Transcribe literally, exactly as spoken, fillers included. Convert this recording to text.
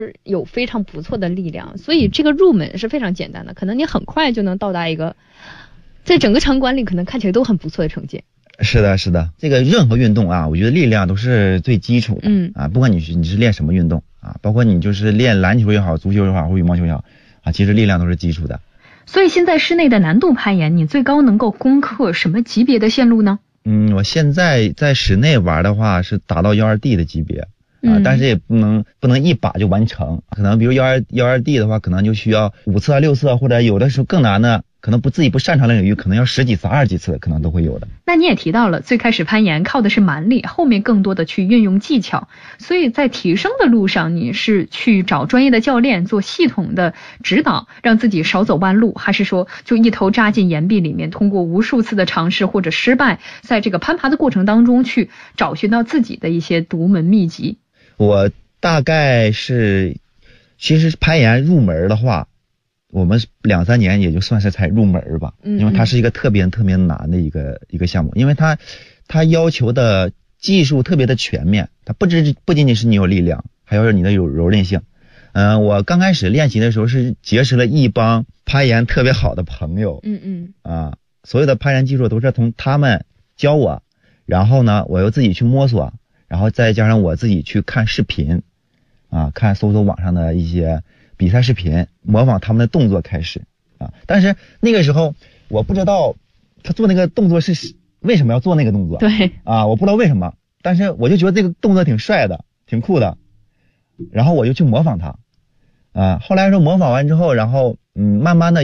有非常不错的力量，所以这个入门是非常简单的，可能你很快就能到达一个在整个场馆里可能看起来都很不错的成绩。 是的，是的，这个任何运动啊，我觉得力量都是最基础的。嗯啊，不管你是你是练什么运动啊，包括你就是练篮球也好，足球也好，或羽毛球也好啊，其实力量都是基础的。 所以现在室内的难度攀岩，你最高能够攻克什么级别的线路呢？ 嗯，我现在在室内玩的话是达到幺二 D 的级别啊，嗯、但是也不能不能一把就完成，可能比如幺二幺二 D 的话，可能就需要五次啊六次啊，或者有的时候更难的。可能不自己不擅长的领域，可能要十几次、二十几次，可能都会有的。 那你也提到了，最开始攀岩靠的是蛮力，后面更多的去运用技巧，所以在提升的路上，你是去找专业的教练做系统的指导，让自己少走弯路，还是说就一头扎进岩壁里面，通过无数次的尝试或者失败，在这个攀爬的过程当中去找寻到自己的一些独门秘籍？ 我大概是，其实攀岩入门的话。我们两三年也就算是才入门吧，因为它是一个特别特别难的一个一个项目，因为它它要求的技术特别的全面，它不只不仅仅是你有力量，还要你的有柔韧性。嗯、呃，我刚开始练习的时候是结识了一帮攀岩特别好的朋友， 嗯嗯， 啊，所有的攀岩技术都是从他们教我，然后呢，我又自己去摸索，然后再加上我自己去看视频，啊，看搜索网上的一些。比赛视频模仿他们的动作开始啊，但是那个时候我不知道他做那个动作是为什么要做那个动作， 对啊，我不知道为什么，但是我就觉得这个动作挺帅的，挺酷的，然后我就去模仿他，啊，后来说模仿完之后，然后嗯，慢慢的。